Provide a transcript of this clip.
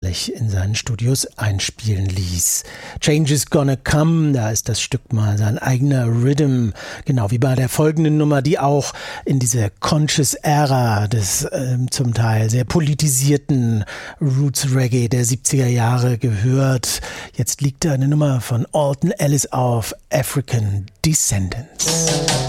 heimlich in seinen Studios einspielen ließ. Change is Gonna Come, da ist das Stück mal sein eigener Rhythm, genau wie bei der folgenden Nummer, die auch in diese Conscious Era des zum Teil sehr politisierten Roots Reggae der 70er Jahre gehört. Jetzt liegt da eine Nummer von Alton Ellis auf, African Descendants.